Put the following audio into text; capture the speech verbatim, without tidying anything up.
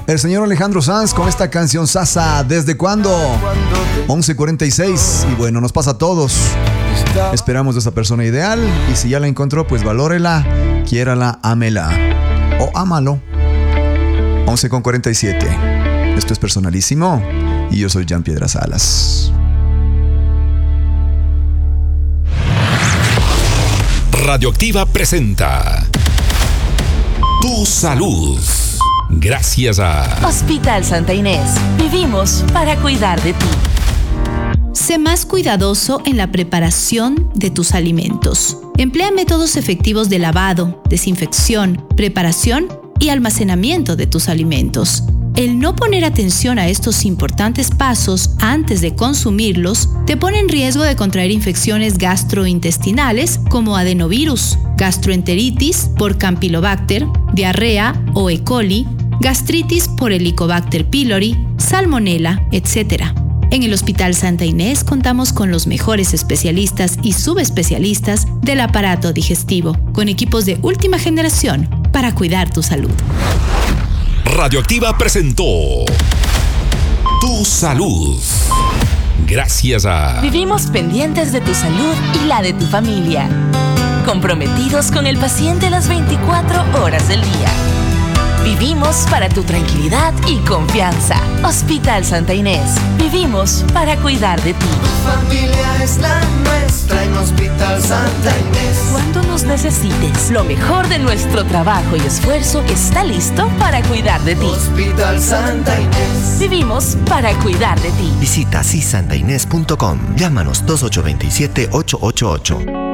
el señor Alejandro Sanz con esta canción Sasa. ¿Desde cuándo? once cuarenta y seis. Y bueno, nos pasa a todos. Esperamos de esa persona ideal. Y si ya la encontró, pues valórela, quiérala, ámela. O ámalo. once con cuarenta y siete. Esto es Personalísimo. Y yo soy Jan Piedras Salas. Radioactiva presenta Tu Salud. Gracias a Hospital Santa Inés. Vivimos para cuidar de ti. Sé más cuidadoso en la preparación de tus alimentos. Emplea métodos efectivos de lavado, desinfección, preparación y almacenamiento de tus alimentos. El no poner atención a estos importantes pasos antes de consumirlos te pone en riesgo de contraer infecciones gastrointestinales como adenovirus, gastroenteritis por Campylobacter, diarrea o E. coli, gastritis por Helicobacter pylori, salmonela, etcétera. En el Hospital Santa Inés contamos con los mejores especialistas y subespecialistas del aparato digestivo, con equipos de última generación para cuidar tu salud. Radioactiva presentó Tu Salud. Gracias a Vivimos pendientes de tu salud y la de tu familia. Comprometidos con el paciente las veinticuatro horas del día. Vivimos para tu tranquilidad y confianza. Hospital Santa Inés. Vivimos para cuidar de ti. Tu familia es la nuestra en Hospital Santa Inés. Cuando nos necesites, lo mejor de nuestro trabajo y esfuerzo está listo para cuidar de ti. Hospital Santa Inés. Vivimos para cuidar de ti. Visita si santa inés punto com. Llámanos dos ocho dos siete, ocho ocho ocho.